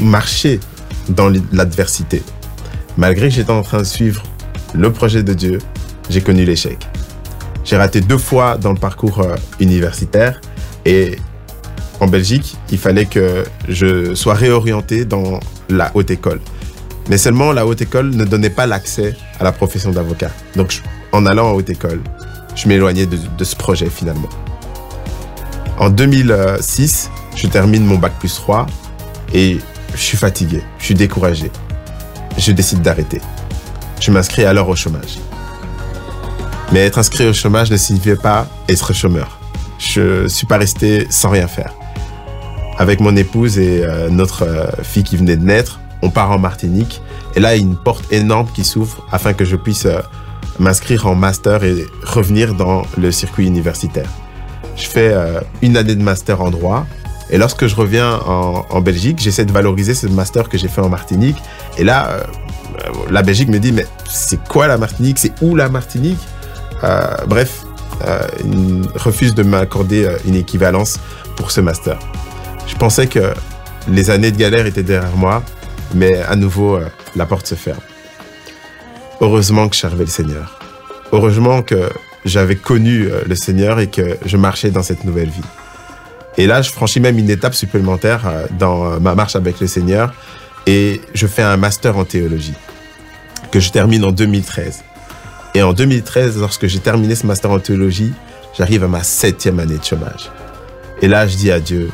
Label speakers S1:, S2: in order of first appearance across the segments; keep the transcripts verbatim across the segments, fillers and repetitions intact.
S1: marché dans l'adversité. Malgré que j'étais en train de suivre le projet de Dieu, j'ai connu l'échec. J'ai raté deux fois dans le parcours euh, universitaire et en Belgique, il fallait que je sois réorienté dans la haute école. Mais seulement la haute école ne donnait pas l'accès à la profession d'avocat. Donc, je, en allant en haute école, je m'éloignais de, de ce projet finalement. En deux mille six, je termine mon bac plus trois et je suis fatigué, je suis découragé. Je décide d'arrêter. Je m'inscris alors au chômage. Mais être inscrit au chômage ne signifiait pas être chômeur. Je ne suis pas resté sans rien faire. Avec mon épouse et euh, notre euh, fille qui venait de naître, on part en Martinique. Et là, il y a une porte énorme qui s'ouvre afin que je puisse euh, m'inscrire en master et revenir dans le circuit universitaire. Je fais euh, une année de master en droit. Et lorsque je reviens en, en Belgique, j'essaie de valoriser ce master que j'ai fait en Martinique. Et là, euh, la Belgique me dit, mais c'est quoi la Martinique? C'est où la Martinique? euh, Bref, euh, ils refusent de m'accorder euh, une équivalence pour ce master. Je pensais que les années de galère étaient derrière moi, mais à nouveau, euh, la porte se ferme. Heureusement que je servais le Seigneur. Heureusement que j'avais connu euh, le Seigneur et que je marchais dans cette nouvelle vie. Et là, je franchis même une étape supplémentaire euh, dans euh, ma marche avec le Seigneur et je fais un master en théologie que je termine en deux mille treize. Et en deux mille treize, lorsque j'ai terminé ce master en théologie, j'arrive à ma septième année de chômage. Et là, je dis à Dieu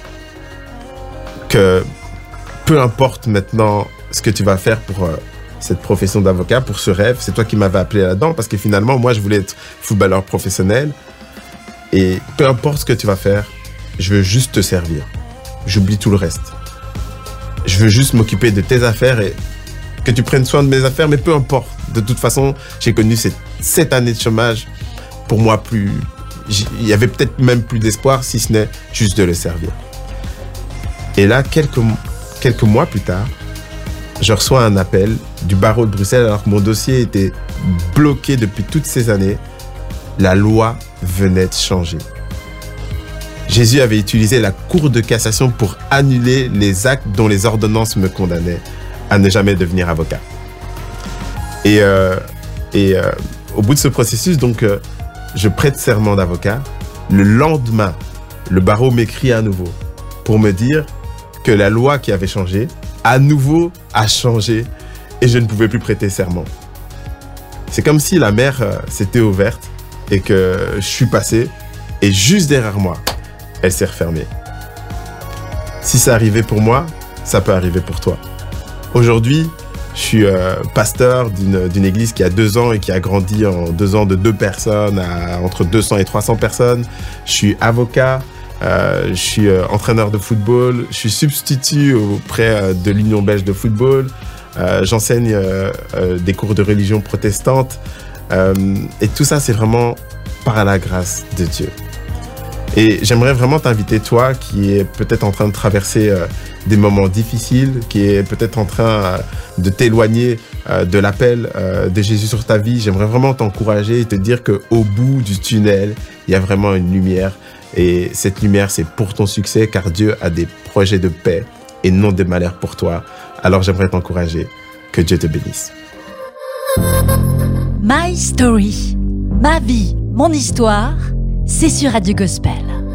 S1: que peu importe maintenant ce que tu vas faire pour euh, cette profession d'avocat, pour ce rêve, c'est toi qui m'avais appelé là-dedans parce que finalement, moi, je voulais être footballeur professionnel. Et peu importe ce que tu vas faire, je veux juste te servir. J'oublie tout le reste. Je veux juste m'occuper de tes affaires et que tu prennes soin de mes affaires, mais peu importe. De toute façon, j'ai connu cette, cette année de chômage. Pour moi, plus, il y avait peut-être même plus d'espoir, si ce n'est juste de le servir. Et là, quelques, quelques mois plus tard, je reçois un appel du barreau de Bruxelles alors que mon dossier était bloqué depuis toutes ces années. La loi venait de changer. Jésus avait utilisé la Cour de cassation pour annuler les actes dont les ordonnances me condamnaient à ne jamais devenir avocat. Et, euh, et euh, au bout de ce processus, donc, euh, je prête serment d'avocat. Le lendemain, le barreau m'écrit à nouveau pour me dire que la loi qui avait changé, à nouveau, a changé et je ne pouvais plus prêter serment. C'est comme si la mer euh, s'était ouverte et que je suis passé et juste derrière moi, elle s'est refermée. Si ça arrivait pour moi, ça peut arriver pour toi. Aujourd'hui, je suis euh, pasteur d'une, d'une église qui a deux ans et qui a grandi en deux ans de deux personnes à entre deux cents et trois cents personnes. Je suis avocat, euh, je suis euh, entraîneur de football, je suis substitut auprès euh, de l'Union belge de football. Euh, j'enseigne euh, euh, des cours de religion protestante. Euh, et tout ça, c'est vraiment par la grâce de Dieu. Et j'aimerais vraiment t'inviter, toi, qui es peut-être en train de traverser euh, des moments difficiles, qui est peut-être en train euh, de t'éloigner euh, de l'appel euh, de Jésus sur ta vie. J'aimerais vraiment t'encourager et te dire qu'au bout du tunnel, il y a vraiment une lumière. Et cette lumière, c'est pour ton succès, car Dieu a des projets de paix et non de malheur pour toi. Alors j'aimerais t'encourager. Que Dieu te bénisse.
S2: My Story. Ma vie, mon histoire, c'est sur Radio Gospel.